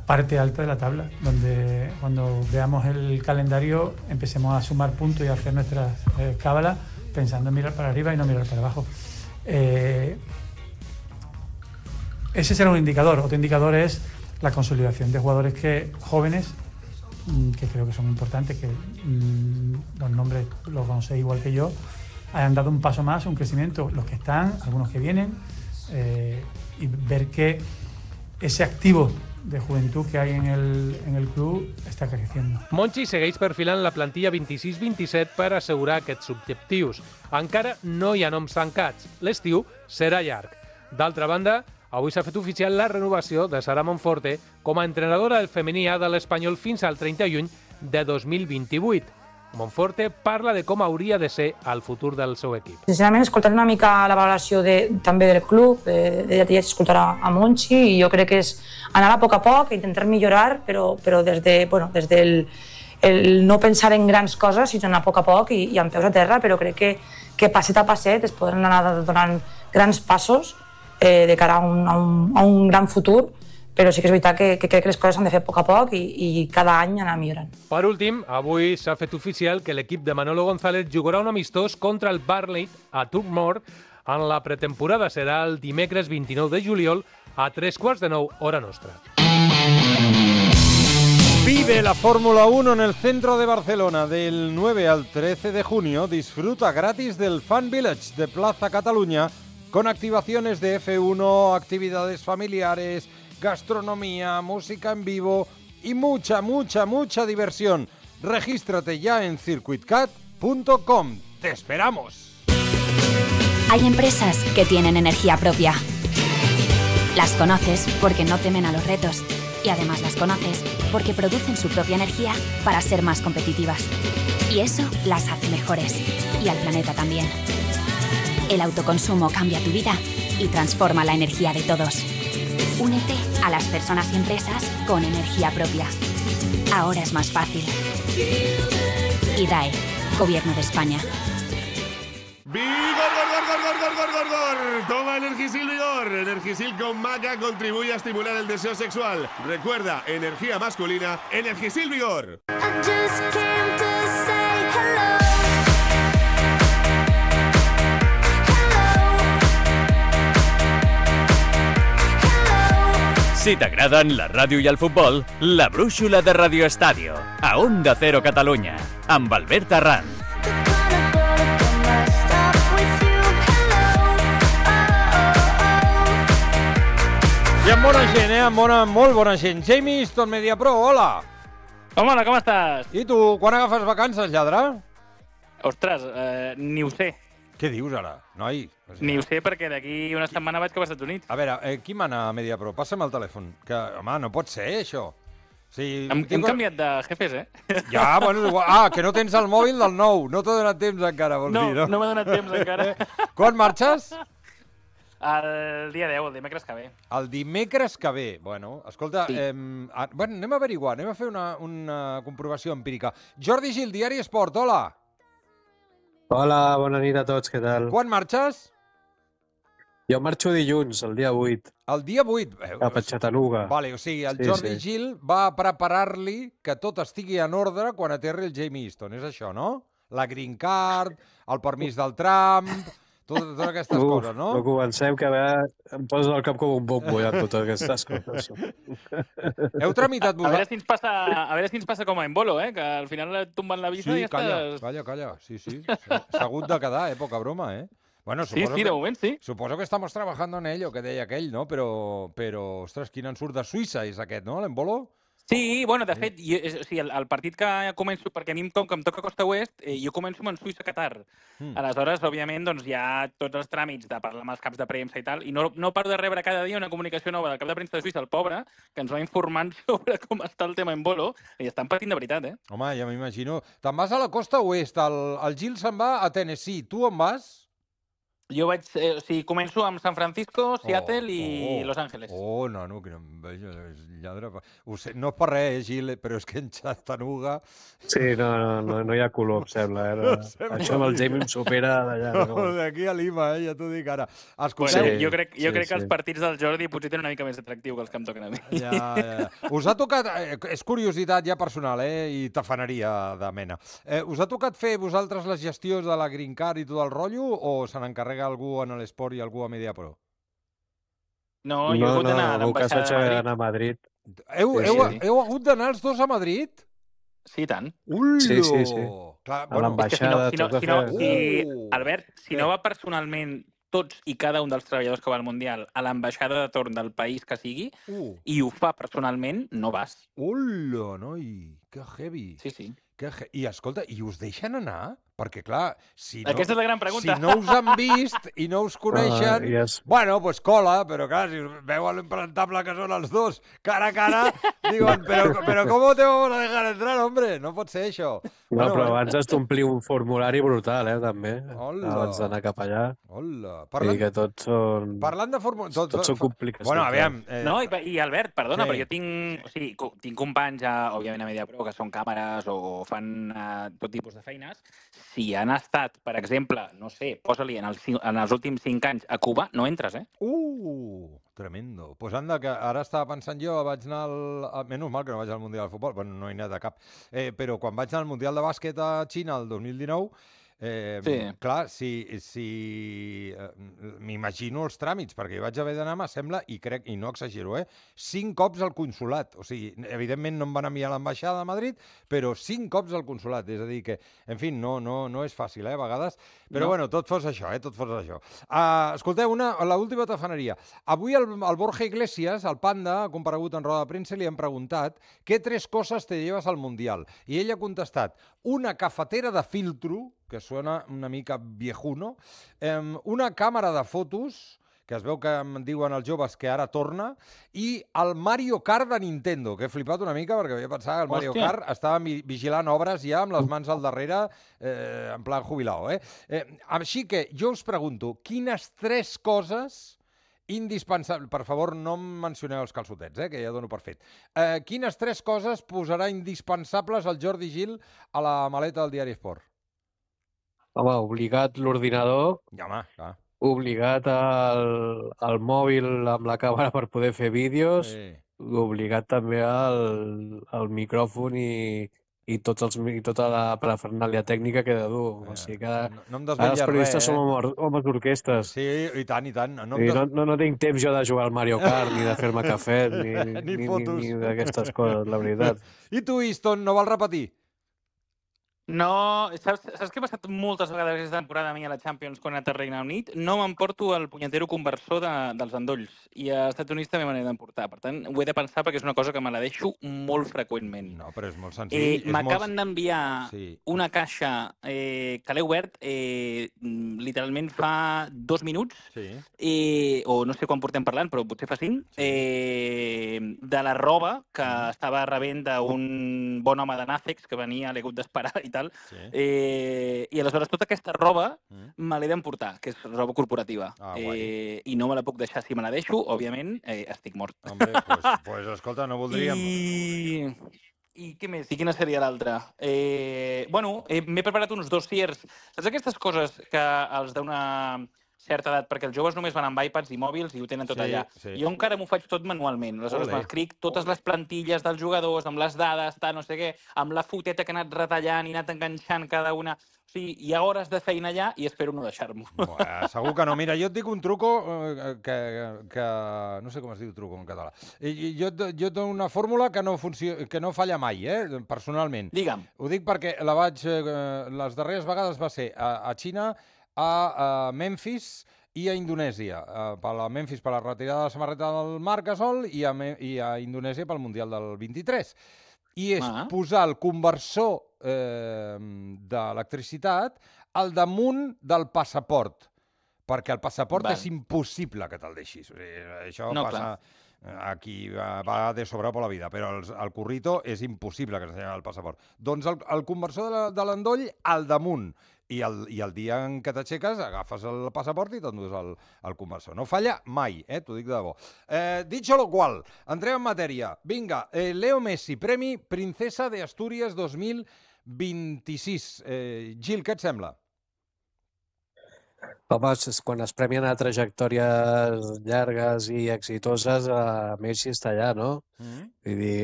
parte alta de la tabla, donde cuando veamos el calendario empecemos a sumar puntos y a hacer nuestras cábalas pensando en mirar para arriba y no mirar para abajo. Ese será un indicador. Otro indicador es la consolidación de jugadores jóvenes, que creo que son importantes, que los nombres los conocéis igual que yo, hayan dado un paso más, un crecimiento, los que están, algunos que vienen, y ver que ese activo de juventud que hay en el club està creciendo. Monchi segueix perfilant la plantilla 26-27 per assegurar aquests objectius. Encara no hi ha noms tancats. L'estiu serà llarg. D'altra banda, avui s'ha fet oficial la renovació de Sara Monforte com a entrenadora del femení A de l'Espanyol fins al 30 de juny de 2028. Monforte parla de com hauria de ser el futur del seu equip. Sincerament, escoltar una mica la valoració també del club, ja escoltar a Monchi, i jo crec que és anar a poc, intentar millorar, però des del no pensar en grans coses, sinó anar a poc i amb peus a terra, però crec que passet a passet es poden anar donant grans passos de cara a un gran futur, però sí que és veritat que crec que les coses s'han de fer a poc i cada any anar millorant. Per últim, avui s'ha fet oficial que l'equip de Manolo González jugarà un amistós contra el Burnley a Turkmore en la pretemporada. Serà el dimecres 29 de juliol a 8:45 hora nostra. Vive la Fórmula 1 en el centro de Barcelona. Del 9 al 13 de junio disfruta gratis del Fan Village de Plaza Cataluña con activaciones de F1, actividades familiares, gastronomía, música en vivo y mucha diversión. Regístrate ya en circuitcat.com. ¡Te esperamos! Hay empresas que tienen energía propia. Las conoces porque no temen a los retos y además las conoces porque producen su propia energía para ser más competitivas. Y eso las hace mejores y al planeta también. El autoconsumo cambia tu vida y transforma la energía de todos. Únete a las personas y empresas con energía propia. Ahora es más fácil. IDAE, Gobierno de España. ¡Vigor! Toma Energisil Vigor. Energisil con maca contribuye a estimular el deseo sexual. Recuerda, energía masculina, Energisil Vigor. Si t'agraden la ràdio i el futbol, la brúixola de Radio Estadio, a Onda Cero Catalunya, amb Albert Arranz. I amb bona gent, amb molt bona gent. Jamie Easton, Mediapro, hola. Hola, com estàs? I tu, quan agafes vacances, lladre? Ostres, ni ho sé. Què dius ara, noi? Ni ho sé perquè d'aquí una setmana vaig cap als Estats Units. A veure, qui mana a Mediapro? Passa'm el telèfon. Que, home, no pot ser, això. Sí, hem canviat de jefes, Ja, bueno, igual. Que no tens el mòbil del nou. No t'ha donat temps encara, vols dir, no? No m'ha donat temps encara. Quan marxes? El dia 10, el dimecres que ve. El dimecres que ve. Bueno, escolta, sí. Anem a averiguar, anem a fer una comprovació empírica. Jordi Gil, Diari Esport, hola. Hola, bona nit a tots, què tal? Quan marxes? Jo marxo dilluns, el dia 8. El dia 8? Cap a Chattanooga. Vale, o sigui, el Jordi Gil va preparar-li que tot estigui en ordre quan aterri el Jamie Easton, és això, no? La green card, el permís del Trump, totes aquestes coses, no? No comencem, que em posa el cap com un bombo, ja, totes aquestes coses. Heu tramitat vosaltres? A veure si ens passa com a Embolo, que al final et tomben la visa i ja estàs... Sí, calla, sí. S'ha hagut de quedar, poca broma, Bueno, de moment sí. Suposo que estamos trabajando en ello, que deia aquell, no? Però, ostres, quin ensurt de Suïssa és aquest, no, l'Embolo? Sí, bueno, de fet, el partit que començo, perquè a mi com que em toca Costa Oest, jo començo en Suïssa-Qatar. Aleshores, òbviament, doncs hi ha tots els tràmits de parlar amb els caps de premsa i tal, i no paro de rebre cada dia una comunicació nova del cap de premsa de Suïssa, el pobre, que ens va informant sobre com està el tema Embolo, i estan patint de veritat, Home, ja m'imagino. Te'n vas a la Costa Oest, el Gil se'n va a Tennessee. Tu on vas? Jo començo amb San Francisco, Seattle i Los Angeles. No, que no em veig, és lladre. Ho sé, no és per res, Gil, però és que en Chattanooga... Sí, no hi ha color, em sembla. Això amb el Jamie em supera d'allà. D'aquí a Lima, ja t'ho dic ara. Escolteu, jo crec que els partits del Jordi potser tenen una mica més atractiu que els que em toquen a mi. Ja. Us ha tocat, és curiositat ja personal, i tafaneria de mena. Us ha tocat fer vosaltres les gestions de la Green Card i tot el rotllo, o se n'encarrega algú en l'esport i algú a Mediapro? No, jo he hagut d'anar a l'ambaixada de Madrid. Heu hagut d'anar els dos a Madrid? Sí, tant. Sí. Clar, a l'ambaixada... Albert, si no va personalment tots i cada un dels treballadors que va al Mundial a l'ambaixada de torn del país que sigui i ho fa personalment, no vas. Hola, noi, que heavy. Sí. I escolta, i us deixen anar? Perquè, clar, aquesta és la gran pregunta. Si no us han vist i no us coneixen, bueno, pues cola, però clar, si veu l'implantable que són els dos, cara a cara, diuen, però ¿cómo te vamos a dejar entrar, hombre? No pot ser això. No, però abans has d'omplir un formulari brutal, també, abans d'anar cap allà. Hola. I que tots són... Parlant de formulari... Tots són complicacions. Bueno, aviam... No, i Albert, perdona, però jo tinc companys, òbviament, a Mediapro, que són càmeres o fan tot tipus de feines. Si han estat, per exemple, no sé, posa-li en els últims 5 anys a Cuba, no entres, Tremendo. Pues anda, que ara estava pensant jo, vaig anar menys mal que no vaig al Mundial de Futbol, bueno, no he anat a cap, però quan vaig anar al Mundial de Bàsquet a Xina el 2019, clar, m'imagino els tràmits, perquè hi vaig haver d'anar, me sembla, i no exagero, 5 cops al consolat. O sigui, evidentment no em van enviar a l'ambaixada de Madrid, però 5 cops al consolat. És a dir que, en fi, no és fàcil, a vegades. Però bueno, tot fos això, tot fos això. Escolteu, l'última tafaneria. Avui el Borja Iglesias, el Panda, ha comparegut en roda de premsa i li han preguntat què 3 coses te llevas al Mundial. I ell ha contestat, una cafetera de filtro, que suena una mica viejuno, una càmera de fotos, que es veu que em diuen els joves que ara torna, i el Mario Kart de Nintendo, que he flipat una mica perquè havia pensat que el Mario Kart estava vigilant obres ja amb les mans al darrere, en plan jubilao. Així que jo us pregunto, quines 3 coses indispensables... Per favor, no em mencioneu els calçotets, que ja dono per fet. Quines 3 coses posarà indispensables el Jordi Gil a la maleta del diari Esport? Home, obligat l'ordinador, obligat el mòbil amb la càmera per poder fer vídeos, obligat també el micròfon i tota la parafernàlia tècnica que he de dur. O sigui que els periodistes som homes d'orquestres. Sí, i tant. No tinc temps jo de jugar al Mario Kart, ni de fer-me cafè, ni d'aquestes coses, la veritat. I tu, Easton, no vols repetir? No, saps què ha passat moltes vegades aquesta temporada a mi a la Champions quan he anat a Regne Unit? No m'emporto el punyetero conversor dels endolls. I als Estats Units també me n'he d'emportar. Per tant, ho he de pensar perquè és una cosa que me la deixo molt freqüentment. No, però és molt senzill. M'acaben d'enviar una caixa que l'he obert literalment fa 2 minuts, o no sé quan portem parlant, però potser fa 5, de la roba que estava rebent d'un bon home de Nàcex que venia, l'he hagut d'esperar i tal, i aleshores tota aquesta roba me l'he d'emportar, que és roba corporativa, i no me la puc deixar. Si me la deixo, òbviament, estic mort. Hombre, pues escolta, no voldríem... I què més? I quina seria l'altra? Bueno, m'he preparat uns dossiers. Saps aquestes coses que els d'una certa edat, perquè els joves només van amb iPads i mòbils i ho tenen tot allà. Jo encara m'ho faig tot manualment. Aleshores m'escric totes les plantilles dels jugadors, amb les dades, no sé què, amb la foteta que he anat retallant i he anat enganxant cada una. O sigui, hi ha hores de feina allà i espero no deixar-m'ho. Segur que no. Mira, jo et dic un truco que no sé com es diu truco en català. Jo et dono una fórmula que no falla mai, personalment. Digue'm. Ho dic perquè les darreres vegades va ser a Xina, a Memphis i a Indonèsia. A Memphis per la retirada de la samarreta del Marc Gasol i a Indonèsia pel Mundial del 23. I és posar el conversor d'electricitat al damunt del passaport, perquè el passaport és impossible que te'l deixis. Això passa... aquí va de sobra per la vida, però el currito és impossible que s'ensenyi el passaport. Doncs el conversor de l'endoll al damunt, i el dia en què t'aixeques agafes el passaport i t'endús el conversor. No falla mai, t'ho dic de debò. Dicho lo cual, entrem en matèria. Vinga, Leo Messi, Premi Princesa de Astúries 2026. Gil, què et sembla? Home, quan es premien a trajectòries llargues i exitoses, Messi està allà, no? Vull dir,